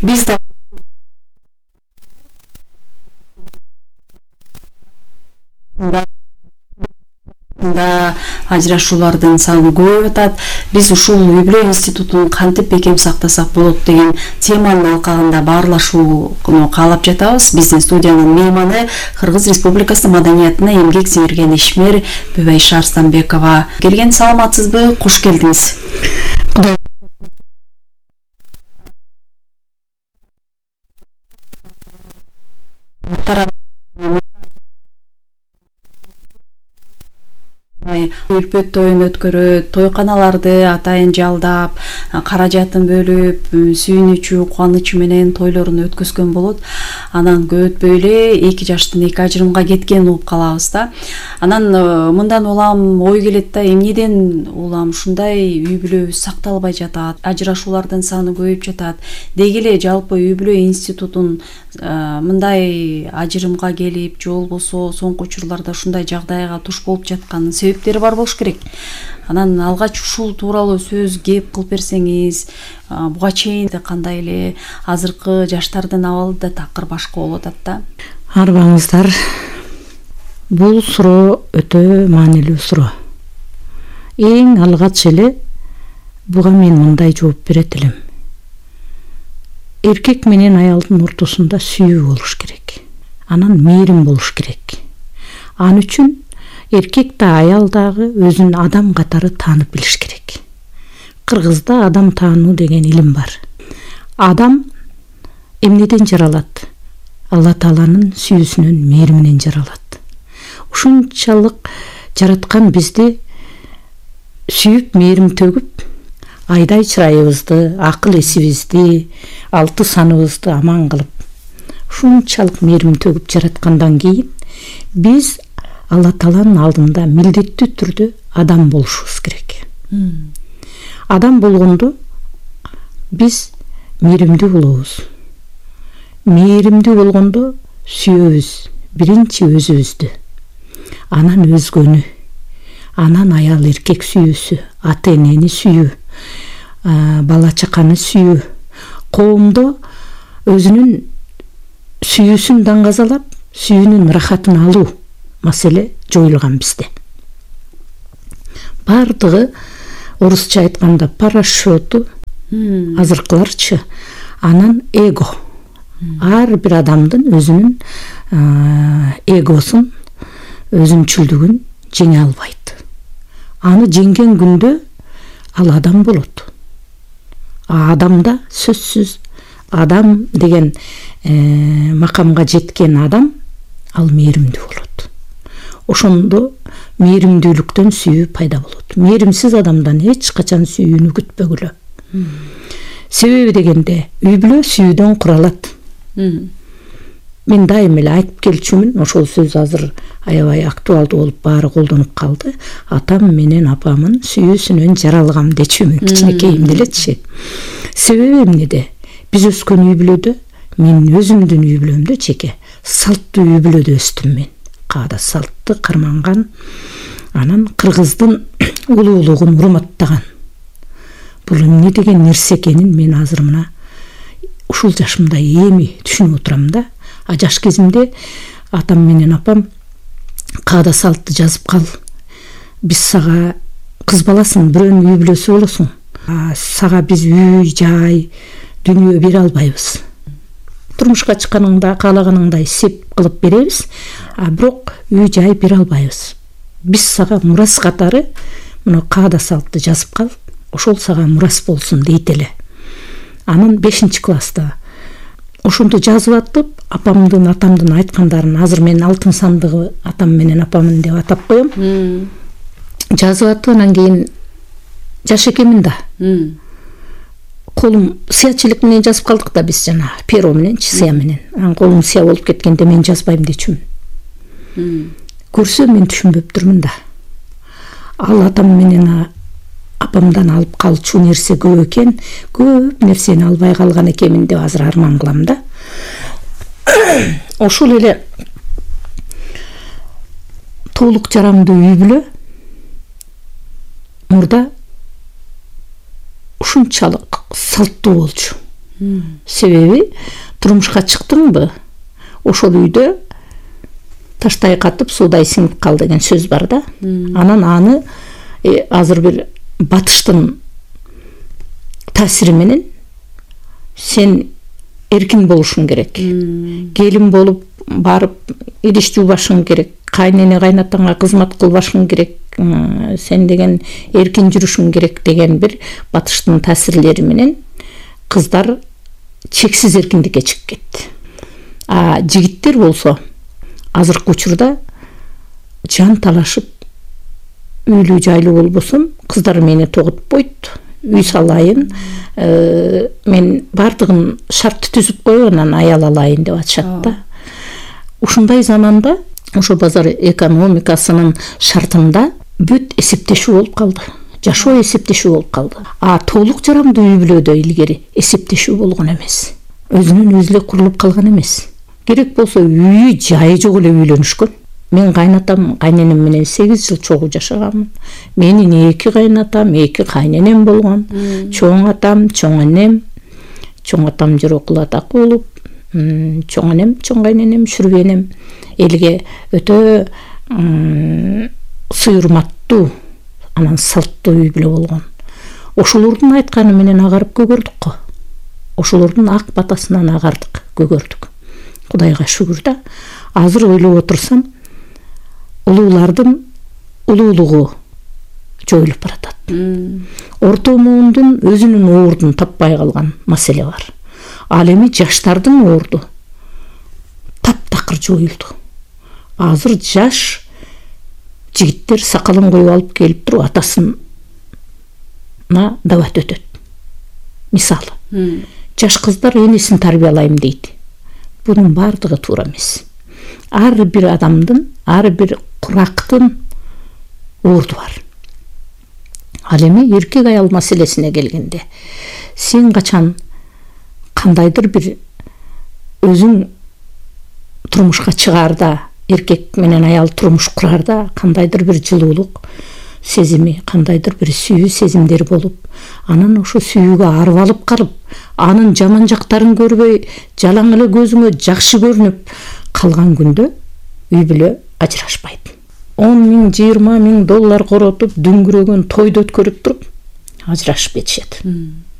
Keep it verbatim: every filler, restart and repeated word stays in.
Биз да да ажырашуулардын саны көбөйүп атат. Биз ушул үй-бүлө институтун кантип бекем сактасак болот деген теманын алкагында баарлашууну каалап жатабыз. Биздин студиянын мейманы Кыргыз Республикасы маданиятына эмгек сиңирген ишмер Бүбайша Арстанбекова. Келген, саламатсызбы? Куш келдиңиз. Үлпөт тоюн өткөрөт, тойканаларды атайын жалдап, каражатын бөлүп, сүйүнүчү, кубанычы менен тойлорун өткөзгөн болот. Анан көп өтпөй эле эки жаштын эки ажырымга кеткен угуп калабыз да. Анан мындан улам ой келет да, эмнеден улам ушундай үй-бүлөбүз сакталбай жатат, ажырашуулардын саны көбөйүп жатат. Деги эле жалпы үй-бүлө институтун мындай ажырымга келип, же болбосо соңку учурларда ушундай жагдайга туш болуп жатканын себептери бар болуш керек. Анан алгач ушул тууралуу сөз кеп кылып берсеңиз, буга чейин кандай эле азыркы жаштардын абалы да такыр башка болуп атат да. Арбаңыздар, бул суроо өтө маанилүү суроо. Эң алгач эле буга мен мындай жооп берет элем. Эркек менен аялдын ортосунда сүйүү болуш керек. Анан мээрим болуш керек. Ал үчүн эркек да аял дагы өзүн адам катары таанып билиш керек. Кыргызда адам таануу деген илим бар. Адам эмнеден жаралат? Алла Тааланын сүйүүсүнөн, мээриминен жаралат. Ушунчалык жараткан бизди сүйүп, мээрим төгүп, айдай чырайыбызды, акыл эсибизди, алты саныбызды аман кылып, ушунчалык мээрим төгүп жараткандан кийин биз Алла Тааланын алдында милдеттүү түрдө адам болушубуз керек. Адам болгондо биз мээримдүү болобуз. Мээримдүү болгондо сүйөбүз, биринчи өзүбүздү, анан өзгөнү, анан аял эркек сүйүүсү, ата энени сүйүү, бала чаканы сүйүү, коомдо өзүнүн сүйүүсүн даңгазалап, сүйүүнүн рахатын алуу маселе жоюлган бизде. Бардыгы орусча айтканда парашюту, азыркыларчы, анан эго. Ар бир адамдын өзүнүн эгосун, өзүнчүлдүгүн жеңе албайт. Аны жеңген күндө ал адам болот. А адамда сөзсүз адам деген макамга жеткен адам ал мээримдүү болот. Ошондо мээримдүүлүктөн сүйүү пайда болот. Мээримсиз адамдан эч качан сүйүүнү күтпөгүлө. Себеби дегенде үй-бүлө сүйүүдөн куралат. Мен дайым эле айтып келчүмүн, ошол сөз азыр аябай актуалдуу болуп баары колдонуп калды. Атам менен апамын сүйүүсүнөн жаралгам дечүмүн, кичинекейимде элечи. Себеби эмнеде? Биз өскөн үй-бүлөдө, мен өзүмдүн үй-бүлөмдө жеке салттуу үй-бүлөдө өстүм мен. Каада салтты карманган, анан кыргыздын улуулугун урматтаган. Бул эмне деген нерсе экенин мен азыр мына ушул жашымда эми түшүнүп отурам да. А жаш кезимде атам менен апам каада салтты жазып кал. Биз сага кыз баласын, бирөөнүн үй бүлөсү болосуң. Сага биз үй, жай, дүнүйө бере албайбыз. Турмушка чыкканыңда каалаганыңдай сеп кылып беребиз, а бирок үй, жай бере албайбыз. Биз сага мурас катары мына каада салтты жазып кал, ошол сага мурас болсун дейт эле. Анан бешинчи класста ошондо жазып атып, апамдын, атамдын айткандарын, азыр мен алтын сандыгы атам менен апамын деп атап коем. Жазып атып, анан кийин жаш экенмин да. Колум сыячылык менен жазып калдык да биз, жана перо менен, сыя менен. Анан колум сыя болуп кеткенде мен жазбайм дечүмүн. Көрсө мен түшүнбөптүрмүн да. Ал атам менен апамдан алып калчу нерсе көп экен, көп нерсени албай калган экенмин деп азыр арман кылам да. Ошол эле толук жарамдуу үй-бүлө мурда ушунчалык салттуу болчу. Себеби турмушка чыктыңбы, ошол үйдө таштай катып суудай сиңип кал деген сөз бар да. Анан аны э, азыр бир батыштын таасири менен сен эркин болушуң керек. Келин болуп барып идиш жуубашың керек. Кайнене кайнатаңа кызмат кылбашың керек. Сен деген эркин жүрүшүң керек деген бир батыштын таасирлери менен кыздар чексиз эркиндикке чыгып кетти. А жигиттер болсо азыркы учурда жан талашып үйлүү жайлуу болбосом кыздар мени тогутпойт, үй салайын, э, мен бардыгын шартты түзүп коюп анан аял алайын деп атышат да. Ушундай заманда ошо базар экономикасынын шартында бүт эсептешүү болуп калды. Жашоо эсептешүү болуп калды. А толук жарамдуу үй бүлөдө илгери эсептешүү болгон эмес. Өзүнөн өзү эле курулуп калган эмес. Керек болсо үйү жайы жок эле үйлөнүшкөн. Мен кайнатам, кайненем менен сегиз жыл чогуу жашаганмын. Менин эки кайнатам, эки кайненем болгон. Чоң атам, чоң энем, чоң атам жырокул атак болуп, чоң энем, чоң кайненем, шүрбү энем элге өтө сыйырматтуу, анан салттуу үй бүлө болгон. Ошолордун айтканы менен агарып көгөрдүк го. Ошолордун ак батасынан агардык, көгөрдүк. Кудайга шүгүр да. Азыр ойлоп отурсам, улуулардын улуулугу жоюлуп баратат. Орто муундун өзүнүн ордун таппай калган маселе бар. Ал эми жаштардын орду таптакыр жоюлду. Азыр жаш жигиттер сакалын коюп алып келип туруп атасына дабат өтөт. Мисалы, жаш кыздар энесин тарбиялайм дейт. Бунун бардыгы туура эмес. Ар бир адамдын, ар бир курактын орду бар. Ал эми эркек аял маселесине келгенде, сен качан кандайдыр бир өзүң турмушка чыгаарда, эркек менен аял турмуш курарда кандайдыр бир жылуулук сезими, кандайдыр бир сүйүү сезимдер болуп, анан ошо сүйүүгө арбалып калып, анын жаман жактарын көрбөй, жалаң эле көзүңө жакшы көрүнүп калган күндө үй бүлө ажырашпайт. он миң, жыйырма миң доллар коротуп, дүңгүрөгөн тойду өткөрүп туруп ажырашып кетишет.